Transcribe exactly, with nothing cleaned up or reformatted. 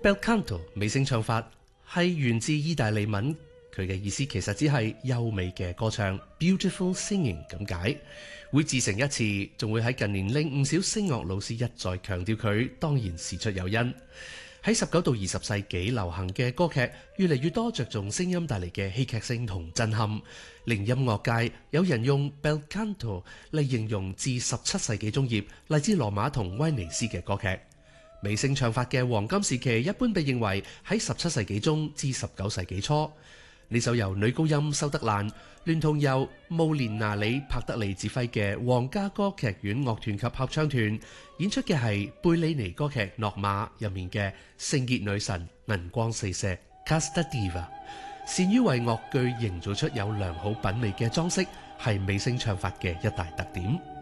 Bel canto 美聲唱法係源自意大利文，佢嘅意思其實只係優美嘅歌唱 beautiful singing 咁解，會自成一詞，仲會喺近年令唔少聲樂老師一再強調佢，當然事出有因。喺十九到二十世紀流行嘅歌劇，越嚟越多着重聲音帶嚟嘅戲劇性同震撼，令音樂界有人用 Bel canto 嚟形容自十七世紀中葉嚟自羅馬同威尼斯嘅歌劇。美聲唱法嘅黃金時期一般被認為喺十七世紀中至十九世紀初。呢首由女高音修德蘭聯同由慕連拿里帕德利指揮嘅皇家歌劇院樂團及合唱團演出嘅係貝里尼歌劇《諾瑪》入面嘅聖潔女神銀光四射 Casta Diva， 善於為樂句營造出有良好品味嘅裝飾，係美聲唱法嘅一大特點。